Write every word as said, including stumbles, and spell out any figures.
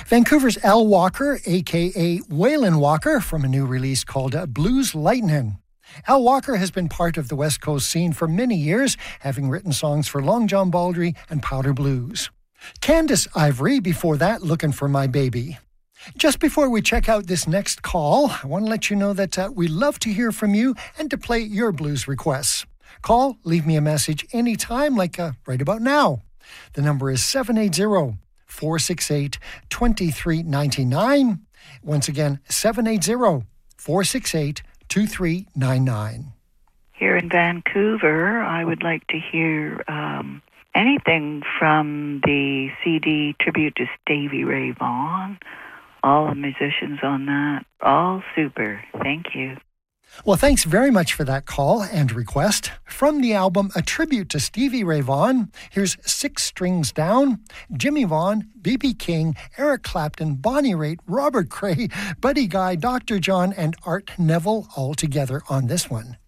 Vancouver's Al Walker, a k a. Waylon Walker, from a new release called Blues Lightnin'. Al Walker has been part of the West Coast scene for many years, having written songs for Long John Baldry and Powder Blues. Candace Ivory, before that, Looking for My Baby. Just before we check out this next call, I want to let you know that uh, we love to hear from you and to play your blues requests. Call, leave me a message anytime, like uh, right about now. The number is seven eight zero, four six eight, two three nine nine. Once again, seven eight zero, four six eight, two three nine nine. Here in Vancouver, I would like to hear um, anything from the C D Tribute to Stevie Ray Vaughan. All the musicians on that, all super. Thank you. Well, thanks very much for that call and request. From the album A Tribute to Stevie Ray Vaughan, here's Six Strings Down, Jimmy Vaughan, B B King, Eric Clapton, Bonnie Raitt, Robert Cray, Buddy Guy, Doctor John, and Art Neville all together on this one.